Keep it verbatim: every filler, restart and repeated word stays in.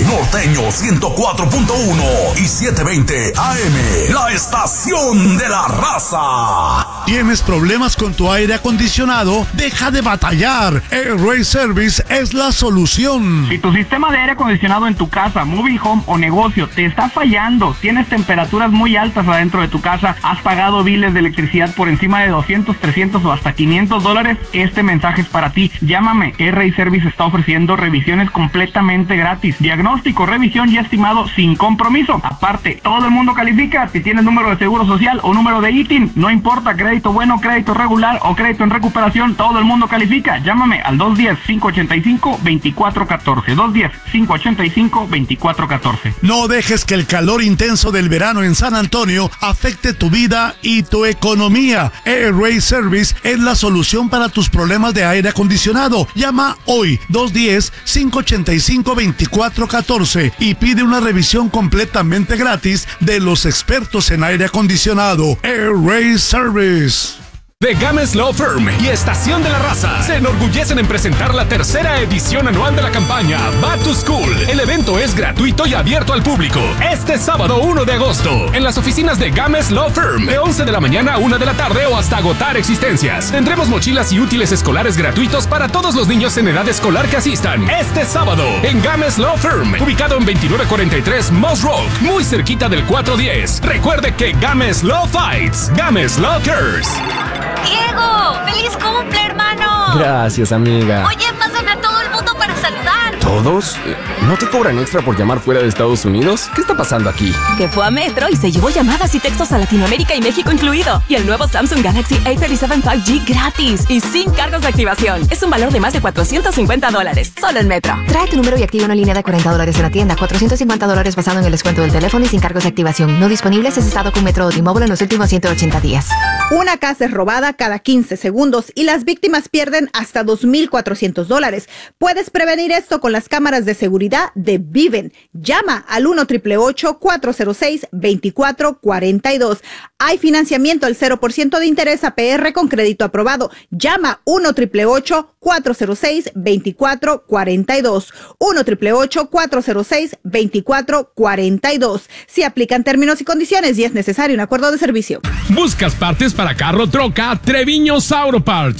Norteño ciento cuatro punto uno y setecientos veinte A M. La estación de la raza. ¿Tienes problemas con tu aire acondicionado? Deja de batallar. AirRay Service es la solución. Si tu sistema de aire acondicionado en tu casa, moving home o negocio te está fallando, tienes temperaturas muy altas adentro de tu casa, has pagado biles de electricidad por encima de doscientos, trescientos o hasta quinientos dólares, este mensaje es para ti. Llámame. AirRay Service está ofreciendo revisiones completamente gratis. Diagnóstico, revisión y estimado sin compromiso. Aparte, todo el mundo califica. Si tienes número de seguro social o número de I T I N, no importa, crédito bueno, crédito regular o crédito en recuperación, todo el mundo califica. Llámame al dos uno cero, cinco ocho cinco, dos cuatro uno cuatro. dos uno cero, cinco ocho cinco, dos cuatro uno cuatro. No dejes que el calor intenso del verano en San Antonio afecte tu vida y tu economía. AirRay Service es la solución para tus problemas de aire acondicionado. Llama hoy dos uno cero, cinco ocho cinco, dos cuatro uno cuatro y pide una revisión completamente gratis de los expertos en aire acondicionado. AirRay Service. The Games Law Firm y Estación de la Raza se enorgullecen en presentar la tercera edición anual de la campaña Back to School. El evento es gratuito y abierto al público. Este sábado uno de agosto, en las oficinas de Games Law Firm, de once de la mañana a una de la tarde o hasta agotar existencias. Tendremos mochilas y útiles escolares gratuitos para todos los niños en edad escolar que asistan. Este sábado, en Games Law Firm, ubicado en veintinueve cuarenta y tres Moss Road, muy cerquita del cuatro diez. Recuerde que Games Law Fights, Games Law Cares. ¡Diego! ¡Feliz cumple, hermano! Gracias, amiga. Oye, pasan a todo el mundo para saludar. ¿Todos? ¿No te cobran extra por llamar fuera de Estados Unidos? ¿Qué está pasando aquí? Que fue a Metro y se llevó llamadas y textos a Latinoamérica y México incluido. Y el nuevo Samsung Galaxy A treinta y siete cinco G gratis y sin cargos de activación. Es un valor de más de cuatrocientos cincuenta dólares. Solo en Metro. Trae tu número y activa una línea de cuarenta dólares en la tienda. cuatrocientos cincuenta dólares basado en el descuento del teléfono y sin cargos de activación. No disponibles si has estado con Metro o T-Mobile en los últimos ciento ochenta días. Una casa es robada cada quince segundos y las víctimas pierden hasta dos mil cuatrocientos dólares. Puedes prevenir esto con las cámaras de seguridad de Viven. Llama al uno, ocho ocho ocho, cuatro cero seis, dos cuatro cuatro dos. Hay financiamiento al cero por ciento de interés A P R con crédito aprobado. Llama uno, ocho ocho ocho, cuatro cero seis, dos cuatro cuatro dos. uno, ocho ocho ocho, cuatro cero seis, dos cuatro cuatro dos. Si aplican términos y condiciones y es necesario un acuerdo de servicio. ¿Buscas partes para carro, troca? Treviño Auto Parts.